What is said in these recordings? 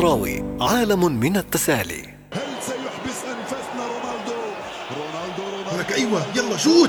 المصراوي، عالم من التسالي. هل سيحبس أنفاسنا رونالدو؟ لك أيوة يلا شوت.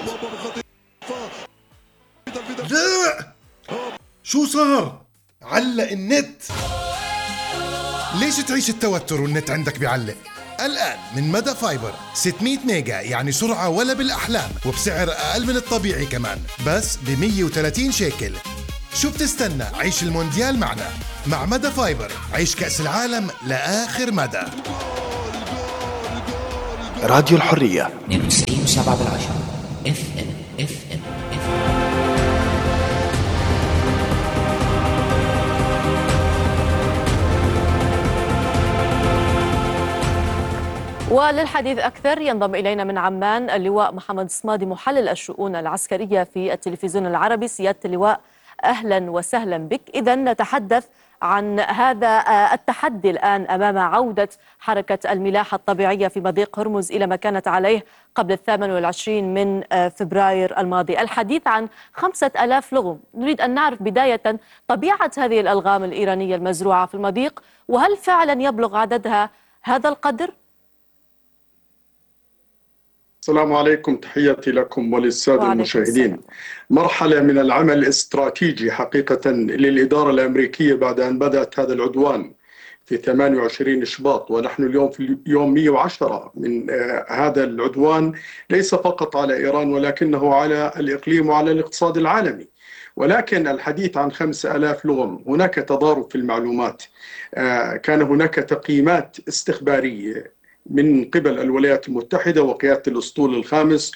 لا شو صار؟ علق النت. ليش تعيش التوتر والنت عندك بيعلق؟ الآن من مدى فايبر 600 ميجا، يعني سرعة ولا بالأحلام، وبسعر أقل من الطبيعي كمان، بس ب 130 شيكل. شو بتستنى؟ عيش المونديال معنا. مع مدى فايبر عيش كأس العالم لآخر مدى. راديو الحرية 92.7 FM. وللحديث أكثر ينضم إلينا من عمان اللواء محمد صمادي، محلل الشؤون العسكرية في التلفزيون العربي. سيادة اللواء، أهلا وسهلا بك. إذا نتحدث عن هذا التحدي الآن أمام عودة حركة الملاحة الطبيعية في مضيق هرمز إلى ما كانت عليه قبل 28 من فبراير الماضي. الحديث عن 5000 لغم. نريد أن نعرف بداية طبيعة هذه الألغام الإيرانية المزروعة في المضيق، وهل فعلا يبلغ عددها هذا القدر؟ السلام عليكم، تحياتي لكم وللسادة المشاهدين. مرحلة من العمل الاستراتيجي حقيقة للإدارة الأمريكية بعد أن بدأت هذا العدوان في 28 شباط، ونحن اليوم في يوم 110 من هذا العدوان، ليس فقط على إيران ولكنه على الإقليم وعلى الاقتصاد العالمي. ولكن الحديث عن 5000 لغم، هناك تضارب في المعلومات. كان هناك تقييمات استخبارية من قبل الولايات المتحدة وقيادة الأسطول الخامس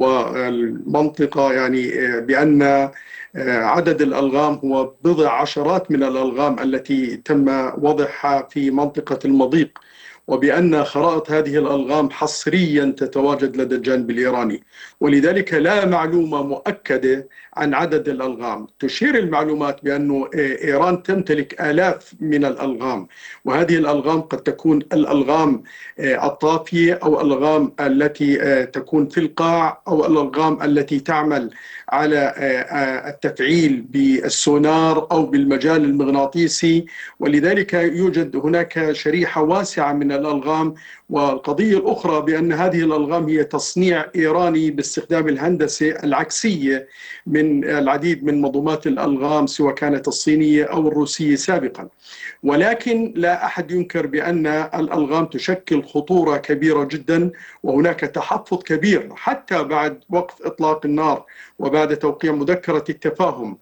والمنطقة، يعني بأن عدد الألغام هو بضع عشرات من الألغام التي تم وضعها في منطقة المضيق، وبأن خرائط هذه الألغام حصريا تتواجد لدى الجانب الإيراني، ولذلك لا معلومة مؤكدة عن عدد الألغام. تشير المعلومات بأن إيران تمتلك آلاف من الألغام، وهذه الألغام قد تكون الألغام الطافية أو الألغام التي تكون في القاع أو الألغام التي تعمل على التفعيل بالسونار أو بالمجال المغناطيسي، ولذلك يوجد هناك شريحة واسعة من الألغام. والقضية الأخرى بأن هذه الألغام هي تصنيع إيراني باستخدام الهندسة العكسية من العديد من منظومات الألغام، سواء كانت الصينية أو الروسية سابقا. ولكن لا أحد ينكر بأن الألغام تشكل خطورة كبيرة جدا، وهناك تحفظ كبير حتى بعد وقف إطلاق النار وبعد توقيع مذكرة التفاهم.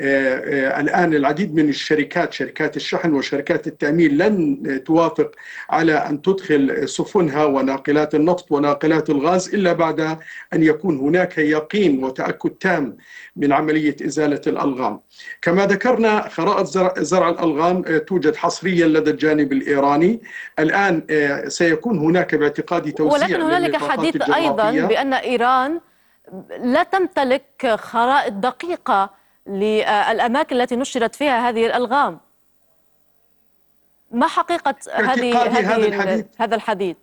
الآن العديد من شركات الشحن وشركات التأمين لن توافق على أن تدخل سفنها وناقلات النفط وناقلات الغاز إلا بعد أن يكون هناك يقين وتأكد تام من عملية إزالة الألغام. كما ذكرنا، خرائط زرع الألغام توجد حصريا لدى الجانب الإيراني. الآن سيكون هناك باعتقادي توسيع، ولكن هنالك حديث أيضا بأن إيران لا تمتلك خرائط دقيقة للأماكن التي نشرت فيها هذه الألغام. ما حقيقة هذا الحديث؟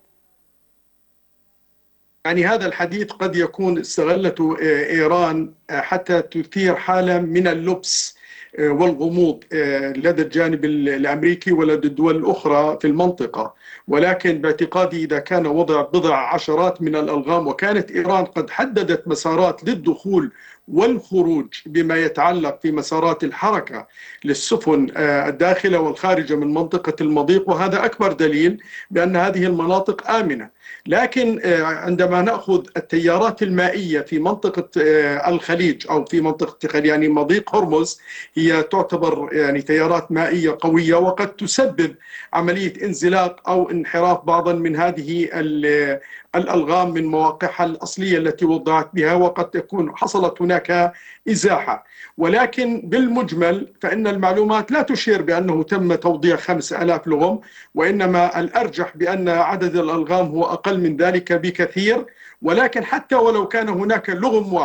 يعني هذا الحديث قد يكون استغلته إيران حتى تثير حالة من اللبس والغموض لدى الجانب الأمريكي ولدى الدول الأخرى في المنطقة. ولكن باعتقادي إذا كان وضع بضع عشرات من الألغام، وكانت إيران قد حددت مسارات للدخول والخروج بما يتعلق في مسارات الحركة للسفن الداخلة والخارجة من منطقة المضيق، وهذا أكبر دليل بأن هذه المناطق آمنة. لكن عندما نأخذ التيارات المائية في منطقة الخليج أو في منطقة يعني مضيق هرمز، هي تعتبر يعني تيارات مائية قوية، وقد تسبب عملية انزلاق أو انحراف بعضا من هذه الألغام من مواقعها الأصلية التي وضعت بها، وقد تكون حصلت هناك إزاحة. ولكن بالمجمل فإن المعلومات لا تشير بأنه تم توضيع 5000 لغم، وإنما الأرجح بأن عدد الألغام هو أقل من ذلك بكثير. ولكن حتى ولو كان هناك لغم واحد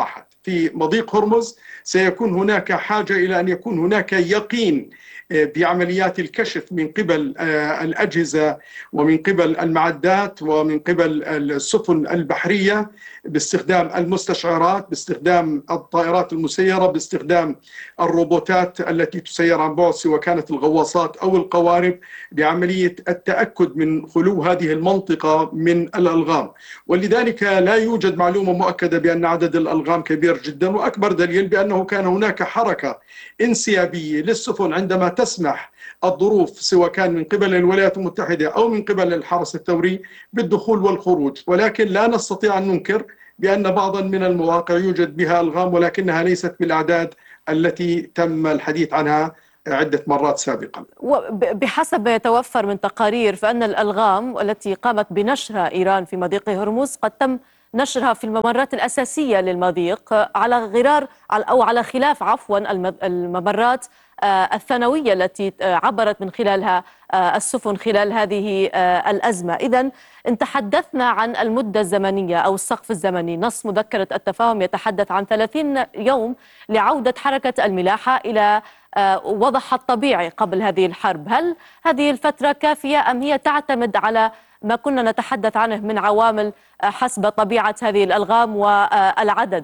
في مضيق هرمز سيكون هناك حاجة إلى أن يكون هناك يقين بعمليات الكشف من قبل الأجهزة ومن قبل المعدات ومن قبل السفن البحرية باستخدام المستشعرات، باستخدام الطائرات المسيرة، باستخدام الروبوتات التي تسير عن بعد سواء كانت الغواصات أو القوارب، بعملية التأكد من خلو هذه المنطقة من الألغام. ولذلك لا يوجد معلومة مؤكدة بأن عدد الألغام كبير جدا، وأكبر دليل بأنه كان هناك حركة انسيابية للسفن عندما تسمح الظروف سواء كان من قبل الولايات المتحدة أو من قبل الحرس الثوري بالدخول والخروج. ولكن لا نستطيع أن ننكر بأن بعضا من المواقع يوجد بها ألغام، ولكنها ليست بالأعداد التي تم الحديث عنها عدة مرات سابقا. وبحسب ما يتوفر من تقارير فإن الألغام التي قامت بنشرها إيران في مضيق هرمز قد تم نشرها في الممرات الأساسية للمضيق على غرار أو على خلاف الممرات الثانوية التي عبرت من خلالها السفن خلال هذه الأزمة. إذن إن تحدثنا عن المدة الزمنية أو السقف الزمني، نص مذكرة التفاهم يتحدث عن 30 يوم لعودة حركة الملاحة إلى وضعها الطبيعي قبل هذه الحرب. هل هذه الفترة كافية أم هي تعتمد على ما كنا نتحدث عنه من عوامل حسب طبيعة هذه الألغام والعدد؟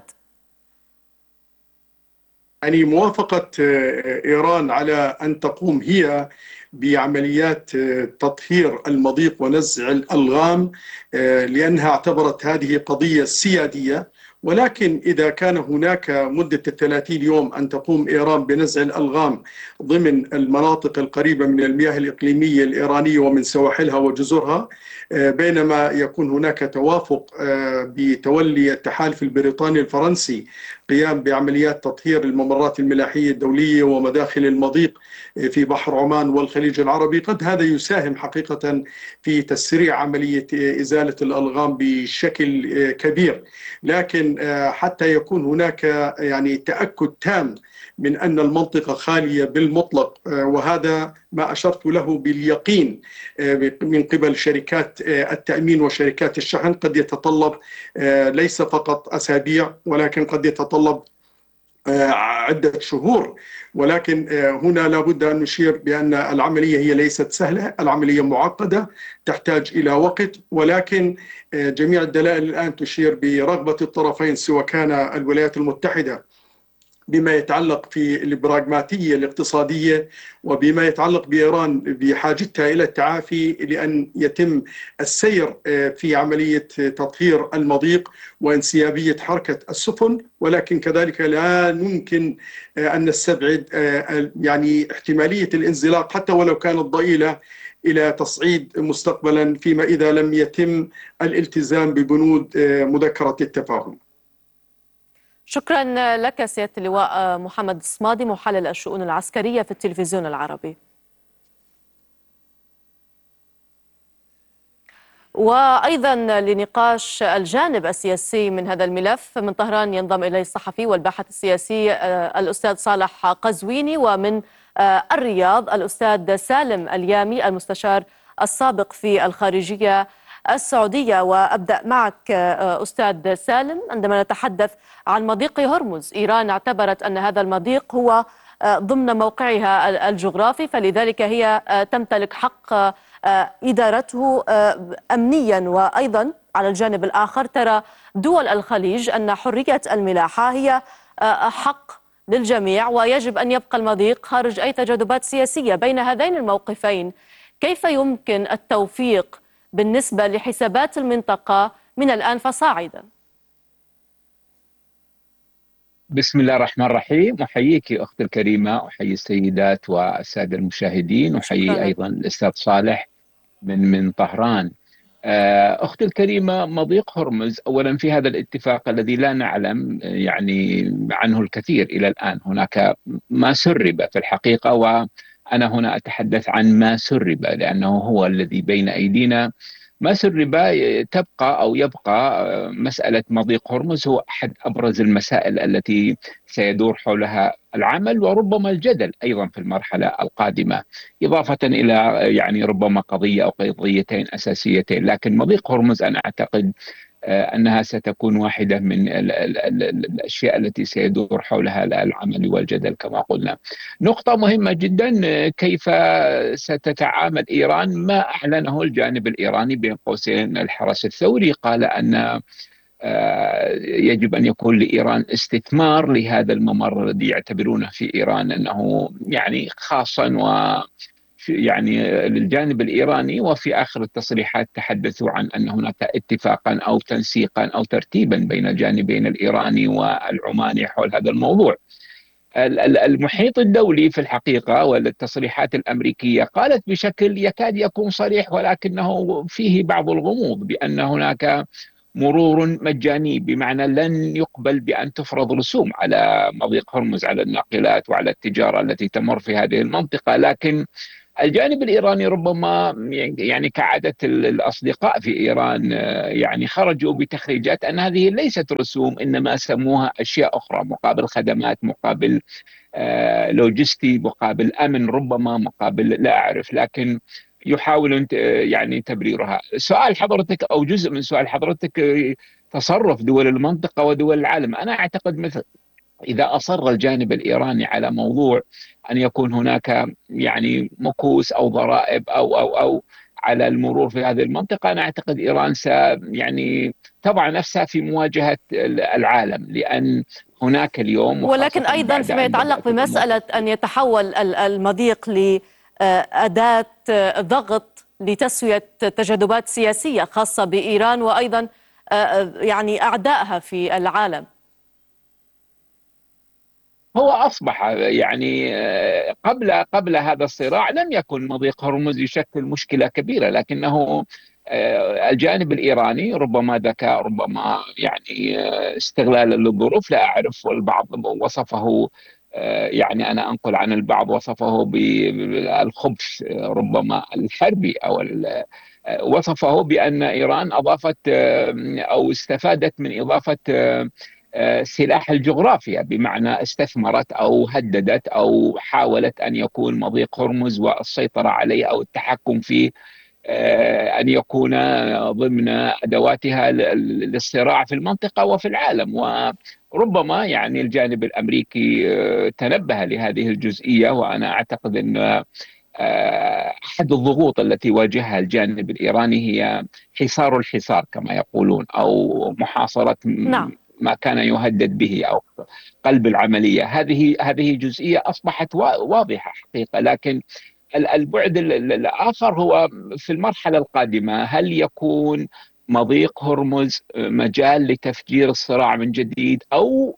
يعني موافقة إيران على أن تقوم هي بعمليات تطهير المضيق ونزع الألغام لأنها اعتبرت هذه قضية سيادية. ولكن إذا كان هناك مدة 30 يوم أن تقوم إيران بنزع الألغام ضمن المناطق القريبة من المياه الإقليمية الإيرانية ومن سواحلها وجزرها، بينما يكون هناك توافق بتولي التحالف البريطاني الفرنسي قيام بعمليات تطهير الممرات الملاحية الدولية ومداخل المضيق في بحر عمان والخليج العربي، قد هذا يساهم حقيقة في تسريع عملية إزالة الألغام بشكل كبير. لكن حتى يكون هناك يعني تأكد تام من أن المنطقة خالية بالمطلق، وهذا ما أشرت له باليقين من قبل شركات التأمين وشركات الشحن، قد يتطلب ليس فقط أسابيع ولكن قد يتطلب عدة شهور. ولكن هنا لابد أن نشير بأن العملية هي ليست سهلة، العملية معقدة تحتاج إلى وقت، ولكن جميع الدلائل الآن تشير برغبة الطرفين سواء كان الولايات المتحدة بما يتعلق في البراغماتية الاقتصادية وبما يتعلق بإيران بحاجتها إلى التعافي لأن يتم السير في عملية تطهير المضيق وانسيابية حركة السفن. ولكن كذلك لا يمكن أن نستبعد يعني احتمالية الانزلاق حتى ولو كانت ضئيلة إلى تصعيد مستقبلا فيما إذا لم يتم الالتزام ببنود مذكرة التفاهم. شكرا لك سيادة اللواء محمد الصمادي، محلل الشؤون العسكرية في التلفزيون العربي. وأيضا لنقاش الجانب السياسي من هذا الملف، من طهران ينضم إليه الصحفي والباحث السياسي الأستاذ صالح قزويني، ومن الرياض الأستاذ سالم اليامي المستشار السابق في الخارجية السعودية. وأبدأ معك أستاذ سالم. عندما نتحدث عن مضيق هرمز، إيران اعتبرت أن هذا المضيق هو ضمن موقعها الجغرافي، فلذلك هي تمتلك حق إدارته أمنيا. وأيضا على الجانب الآخر ترى دول الخليج أن حرية الملاحة هي حق للجميع ويجب أن يبقى المضيق خارج أي تجاذبات سياسية. بين هذين الموقفين كيف يمكن التوفيق بالنسبة لحسابات المنطقة من الآن فصاعدا؟ بسم الله الرحمن الرحيم. أحييك أختي الكريمة، أحيي السيدات والسادة المشاهدين، أحيي أيضا الأستاذ صالح من طهران. أختي الكريمة، مضيق هرمز أولا في هذا الاتفاق الذي لا نعلم يعني عنه الكثير إلى الآن، هناك ما سرب في الحقيقة، وأنا هنا أتحدث عن ما سرب لأنه هو الذي بين أيدينا. ما سرب تبقى أو يبقى مسألة مضيق هرمز هو أحد أبرز المسائل التي سيدور حولها العمل وربما الجدل أيضا في المرحلة القادمة، إضافة إلى يعني ربما قضية أو قضيتين أساسيتين. لكن مضيق هرمز أنا أعتقد أنها ستكون واحدة من الأشياء التي سيدور حولها العمل والجدل كما قلنا. نقطة مهمة جدا، كيف ستتعامل إيران؟ ما أعلنه الجانب الإيراني بين قوسين الحرس الثوري، قال أن يجب أن يكون لإيران استثمار لهذا الممر الذي يعتبرونه في إيران أنه يعني خاصا يعني للجانب الإيراني. وفي آخر التصريحات تحدثوا عن أن هناك اتفاقا أو تنسيقا أو ترتيبا بين الجانبين الإيراني والعماني حول هذا الموضوع. المحيط الدولي في الحقيقة والتصريحات الأمريكية قالت بشكل يكاد يكون صريح ولكنه فيه بعض الغموض بأن هناك مرور مجاني، بمعنى لن يقبل بأن تفرض رسوم على مضيق هرمز، على الناقلات وعلى التجارة التي تمر في هذه المنطقة. لكن الجانب الإيراني ربما يعني كعادة الأصدقاء في إيران يعني خرجوا بتخريجات أن هذه ليست رسوم، إنما سموها أشياء أخرى، مقابل خدمات، مقابل لوجستي، مقابل أمن، ربما مقابل لا أعرف، لكن يحاولون يعني تبريرها. سؤال حضرتك أو جزء من سؤال حضرتك تصرف دول المنطقة ودول العالم. أنا أعتقد مثل إذا أصر الجانب الإيراني على موضوع أن يكون هناك يعني مكوس أو ضرائب أو على المرور في هذه المنطقة، أنا أعتقد إيران يعني تضع نفسها في مواجهة العالم، لأن هناك اليوم ولكن أيضا فيما يتعلق بمسألة أن يتحول المضيق لأداة ضغط لتسوية تجاذبات سياسية خاصة بإيران وأيضا يعني أعدائها في العالم. هو أصبح يعني قبل هذا الصراع لم يكن مضيق هرمز يشكل مشكلة كبيرة، لكنه الجانب الإيراني ربما ذكاء، ربما يعني استغلالا للظروف لا أعرف، والبعض وصفه يعني أنا أنقل عن البعض وصفه بالخبث ربما الحربي أو وصفه بأن إيران أضافت أو استفادت من إضافة سلاح الجغرافيا، بمعنى استثمرت أو هددت أو حاولت أن يكون مضيق هرمز والسيطرة عليه أو التحكم فيه أن يكون ضمن أدواتها للصراع في المنطقة وفي العالم. وربما يعني الجانب الأمريكي تنبه لهذه الجزئية، وأنا أعتقد أن أحد الضغوط التي واجهها الجانب الإيراني هي حصار الحصار كما يقولون، أو محاصرة ما كان يهدد به أو قلب العملية. هذه جزئية أصبحت واضحة حقيقة. لكن البعد الآخر هو في المرحلة القادمة، هل يكون مضيق هرمز مجال لتفجير الصراع من جديد أو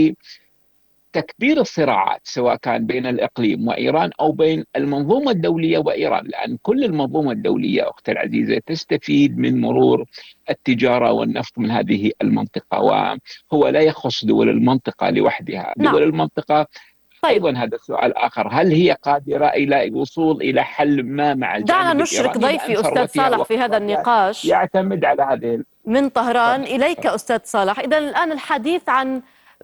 لتكبير الصراعات سواء كان بين الإقليم وإيران أو بين المنظومة الدولية وإيران؟ لأن كل المنظومة الدولية أختي العزيزة تستفيد من مرور التجارة والنفط من هذه المنطقة، وهو لا يخص دول المنطقة لوحدها. دول المنطقة أيضا هذا السؤال آخر، هل هي قادرة إلى الوصول إلى حل ما مع الجانب الإيراني؟ دعنا نشرك ضيفي أستاذ صالح في هذا النقاش يعتمد على هذه من طهران. إليك أستاذ صالح، إذن الآن الحديث عن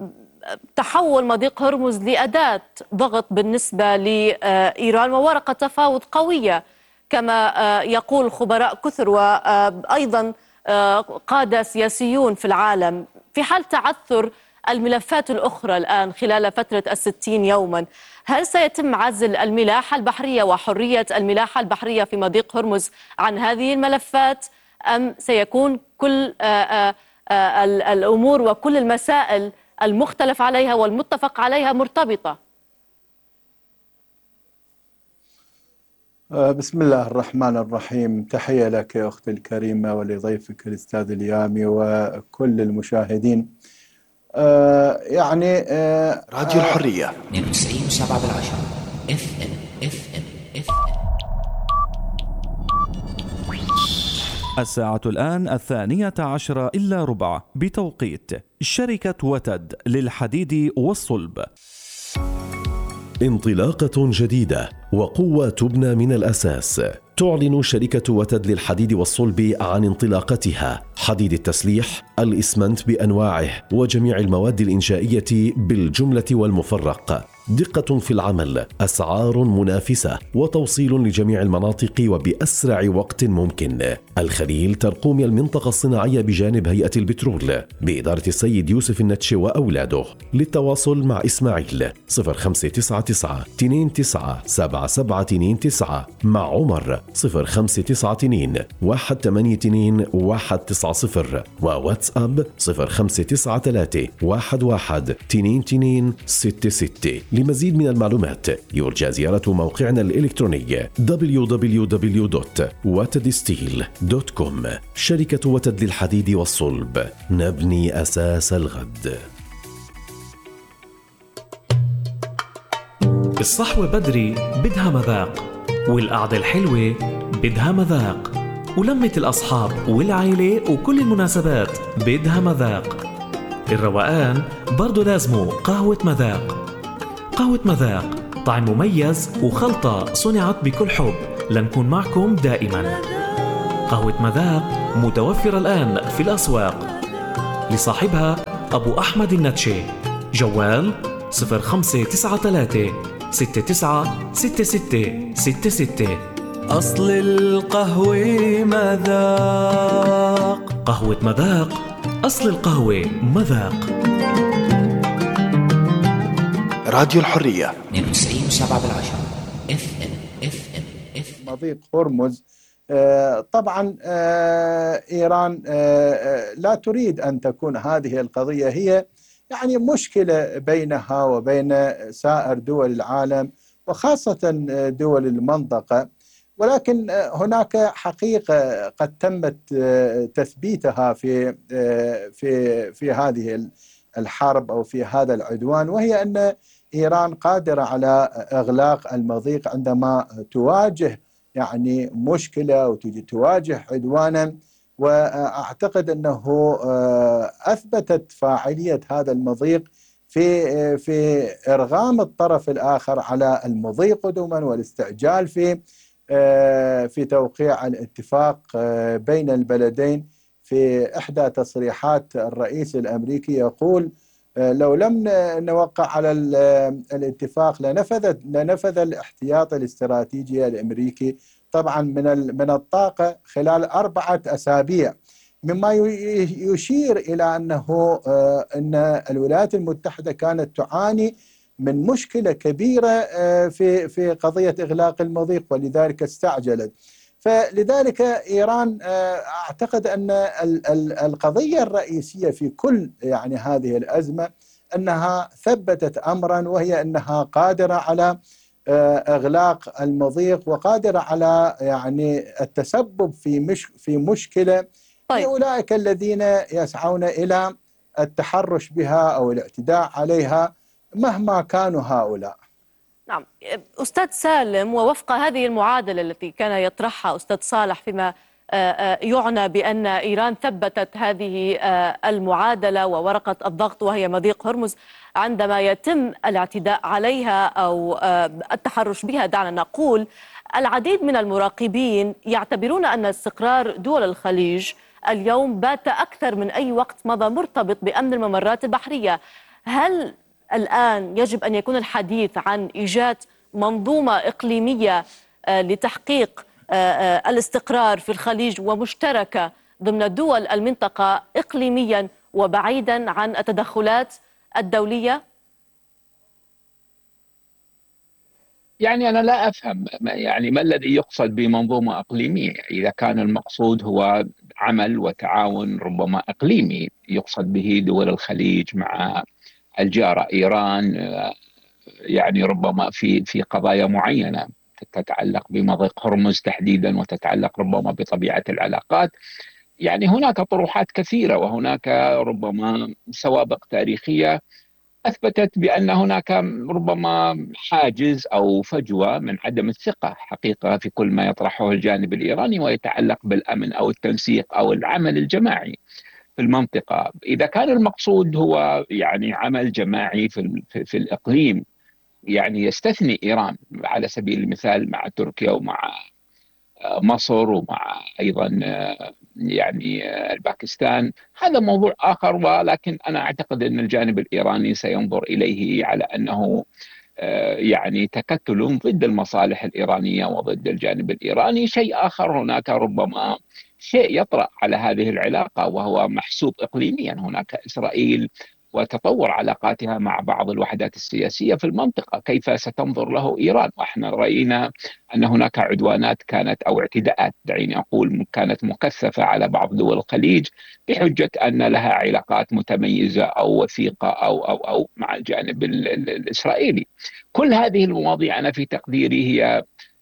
تحول مضيق هرمز لأداة ضغط بالنسبة لإيران وورقة تفاوض قوية كما يقول خبراء كثر وأيضا قادة سياسيون في العالم. في حال تعثر الملفات الأخرى الآن خلال فترة 60 يوما، هل سيتم عزل الملاحة البحرية وحرية الملاحة البحرية في مضيق هرمز عن هذه الملفات، أم سيكون كل الأمور وكل المسائل المختلف عليها والمتفق عليها مرتبطة؟ بسم الله الرحمن الرحيم. تحية لك يا أختي الكريمة ولضيفك الأستاذ اليامي وكل المشاهدين. يعني راديو الحرية 92.7 FM. الساعة الآن 12:03 بتوقيت شركة وتد للحديد والصلب. انطلاقة جديدة وقوة تبنى من الأساس. تعلن شركة وتد للحديد والصلب عن انطلاقتها حديد التسليح، الإسمنت بأنواعه وجميع المواد الإنشائية بالجملة والمفرق. دقة في العمل، أسعار منافسة، وتوصيل لجميع المناطق وبأسرع وقت ممكن. الخليل ترقومي المنطقة الصناعية بجانب هيئة البترول بإدارة السيد يوسف النتش وأولاده. للتواصل مع إسماعيل 0599 29 7729، مع عمر 0592 182 190، وواتساب 0593 11 22 66. لمزيد من المعلومات يرجى زيارة موقعنا الإلكتروني www.watedsteel.com. شركة وتد للحديد والصلب، نبني أساس الغد. الصحوة بدري بدها مذاق، والقعدة الحلوة بدها مذاق، ولمة الأصحاب والعائلة وكل المناسبات بدها مذاق. الروقان برضو لازمه قهوة مذاق. قهوة مذاق طعم مميز وخلطة صنعت بكل حب لنكون معكم دائما. قهوة مذاق متوفرة الآن في الأسواق. لصاحبها أبو أحمد النتشي، جوال 0593 69 66 66. أصل القهوة مذاق. قهوة مذاق، أصل القهوة مذاق. راديو الحرية 92.7 FM. مضيق هرمز. طبعا إيران لا تريد أن تكون هذه القضية هي يعني مشكلة بينها وبين سائر دول العالم وخاصة دول المنطقة، ولكن هناك حقيقة قد تمت تثبيتها في هذه الحرب أو في هذا العدوان، وهي أن إيران قادرة على إغلاق المضيق عندما تواجه يعني مشكلة أو تواجه عدوانا. وأعتقد أنه أثبتت فاعلية هذا المضيق في إرغام الطرف الآخر على المضي قدما والاستعجال في توقيع الاتفاق بين البلدين. في إحدى تصريحات الرئيس الأمريكي يقول: لو لم نوقع على الاتفاق لنفذ الاحتياط الاستراتيجي الأمريكي طبعا من الطاقة خلال 4 أسابيع، مما يشير إلى أن الولايات المتحدة كانت تعاني من مشكلة كبيرة في قضية إغلاق المضيق، ولذلك استعجلت. فلذلك إيران أعتقد أن القضية الرئيسية في كل يعني هذه الأزمة أنها ثبتت أمرا، وهي أنها قادرة على إغلاق المضيق وقادرة على يعني التسبب في مشكلة لأولئك الذين يسعون إلى التحرش بها أو الاعتداء عليها مهما كانوا هؤلاء. نعم أستاذ سالم، ووفق هذه المعادلة التي كان يطرحها أستاذ صالح فيما يعنى بأن إيران ثبتت هذه المعادلة وورقة الضغط وهي مضيق هرمز عندما يتم الاعتداء عليها أو التحرش بها، دعنا نقول، العديد من المراقبين يعتبرون أن استقرار دول الخليج اليوم بات أكثر من أي وقت مضى مرتبط بأمن الممرات البحرية. هل الآن يجب أن يكون الحديث عن إيجاد منظومة إقليمية لتحقيق الاستقرار في الخليج ومشتركة ضمن دول المنطقة إقليميا وبعيدا عن التدخلات الدولية؟ يعني أنا لا أفهم يعني ما الذي يقصد بمنظومة إقليمية. إذا كان المقصود هو عمل وتعاون ربما إقليمي يقصد به دول الخليج مع الجارة إيران، يعني ربما في قضايا معينة تتعلق بمضيق هرمز تحديدا وتتعلق ربما بطبيعة العلاقات. يعني هناك طروحات كثيرة وهناك ربما سوابق تاريخية أثبتت بأن هناك ربما حاجز أو فجوة من عدم الثقة حقيقة في كل ما يطرحه الجانب الإيراني ويتعلق بالأمن أو التنسيق أو العمل الجماعي في المنطقة. إذا كان المقصود هو يعني عمل جماعي في الإقليم، يعني يستثني إيران على سبيل المثال مع تركيا ومع مصر ومع أيضا يعني الباكستان. هذا موضوع آخر، ولكن أنا أعتقد أن الجانب الإيراني سينظر إليه على أنه يعني تكتل ضد المصالح الإيرانية وضد الجانب الإيراني. شيء آخر، هناك ربما شيء يطرأ على هذه العلاقة وهو محسوب إقليميا. هناك إسرائيل وتطور علاقاتها مع بعض الوحدات السياسية في المنطقة، كيف ستنظر له إيران؟ وإحنا رأينا أن هناك عدوانات كانت أو اعتداءات دعيني أقول كانت مكثفة على بعض دول الخليج بحجة أن لها علاقات متميزة أو وثيقة أو مع الجانب الإسرائيلي. كل هذه المواضيع أنا في تقديري هي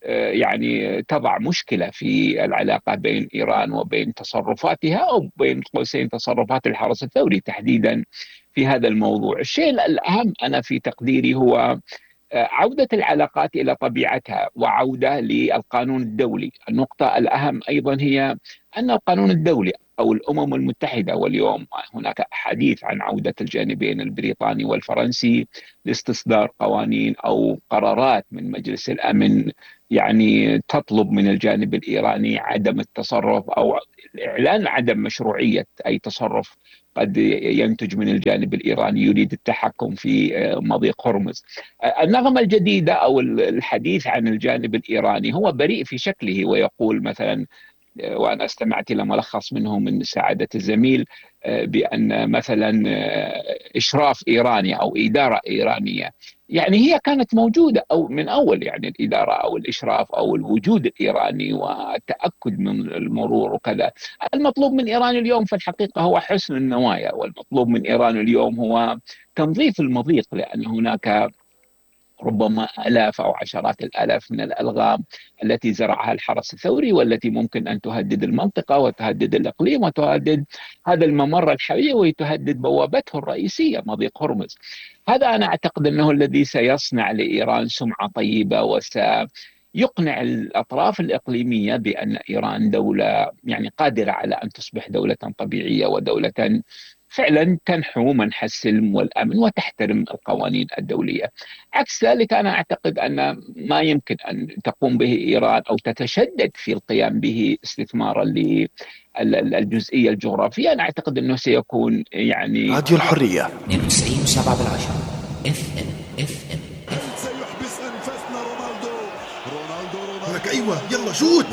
يعني تضع مشكلة في العلاقة بين إيران وبين تصرفاتها أو بين قوسين تصرفات الحرس الثوري تحديدا في هذا الموضوع. الشيء الأهم أنا في تقديري هو عودة العلاقات إلى طبيعتها وعودة للقانون الدولي. النقطة الأهم أيضا هي أن القانون الدولي أو الأمم المتحدة، واليوم هناك حديث عن عودة الجانبين البريطاني والفرنسي لاستصدار قوانين أو قرارات من مجلس الأمن يعني تطلب من الجانب الإيراني عدم التصرف أو إعلان عدم مشروعية أي تصرف قد ينتج من الجانب الإيراني يريد التحكم في مضيق هرمز. النغمة الجديدة أو الحديث عن الجانب الإيراني هو بريء في شكله، ويقول مثلا، وأنا استمعت إلى ملخص منه من سعادة الزميل، بأن مثلا إشراف إيراني أو إدارة إيرانية يعني هي كانت موجودة أو من أول، يعني الإدارة أو الإشراف أو الوجود الإيراني والتأكد من المرور وكذا. المطلوب من إيران اليوم في الحقيقة هو حسن النوايا، والمطلوب من إيران اليوم هو تنظيف المضيق، لأن هناك ربما آلاف أو عشرات الآلاف من الألغام التي زرعها الحرس الثوري والتي ممكن أن تهدد المنطقة وتهدد الإقليم وتهدد هذا الممر الحيوي وتهدد بوابته الرئيسية مضيق هرمز. هذا أنا أعتقد أنه الذي سيصنع لإيران سمعة طيبة وسيقنع الأطراف الإقليمية بأن إيران دولة يعني قادرة على أن تصبح دولة طبيعية ودولة فعلا تنحو منحى السلم والأمن وتحترم القوانين الدولية. عكس ذلك أنا أعتقد أن ما يمكن أن تقوم به إيران أو تتشدد في القيام به استثمارا للجزئية الجغرافية. أنا أعتقد أنه سيكون يعني راديو الحرية 92.7 FM. سيحبس أنفاسنا رونالدو لك أيوة يلا شوت.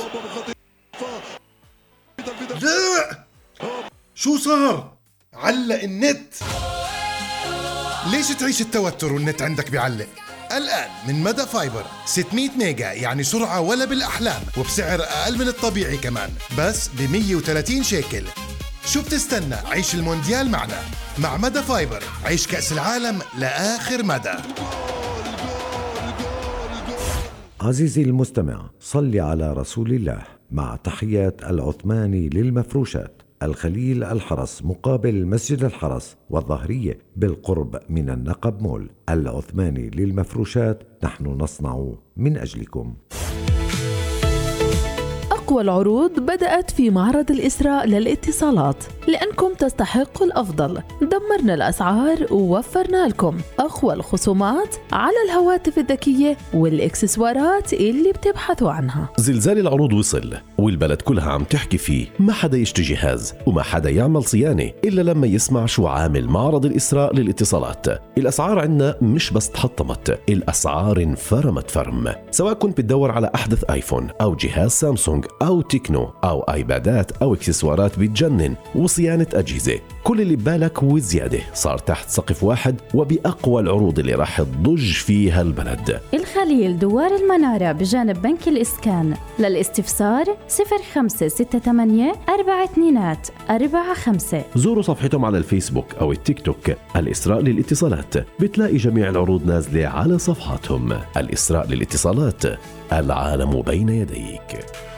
لا شو صار؟ علق النت. ليش تعيش التوتر والنت عندك بيعلق؟ الآن من مدى فايبر 600 ميجا، يعني سرعة ولا بالأحلام، وبسعر أقل من الطبيعي كمان، بس ب 130 شيكل. شو بتستنى؟ عيش المونديال معنا. مع مدى فايبر عيش كأس العالم لآخر مدى. عزيزي المستمع، صل على رسول الله. مع تحيات العثماني للمفروشات، الخليل الحرس مقابل مسجد الحرس والظهرية بالقرب من النقب مول. العثماني للمفروشات، نحن نصنع من أجلكم. أقوى العروض بدأت في معرض الإسراء للاتصالات، لأنكم تستحقوا الأفضل. دمرنا الأسعار ووفرنا لكم أقوى الخصومات على الهواتف الذكية والإكسسوارات اللي بتبحثوا عنها. زلزال العروض وصل والبلد كلها عم تحكي فيه. ما حدا يشتري جهاز وما حدا يعمل صيانة إلا لما يسمع شو عامل معرض الإسراء للاتصالات. الأسعار عنا مش بس تحطمت، الأسعار انفرمت فرم. سواء كنت بتدور على أحدث آيفون أو جهاز سامسونج أو تكنو أو آيبادات أو إكسسوارات بتجنن وصيانة أجهزة، كل اللي ببالك وزيادة صار تحت سقف واحد وبأقوى العروض اللي راح تضج فيها البلد. الخليل دوار المنارة بجانب بنك الإسكان. للاستفسار 0568 4245. زوروا صفحتهم على الفيسبوك أو التيك توك الإسراء للاتصالات، بتلاقي جميع العروض نازلة على صفحاتهم. الإسراء للاتصالات، العالم بين يديك.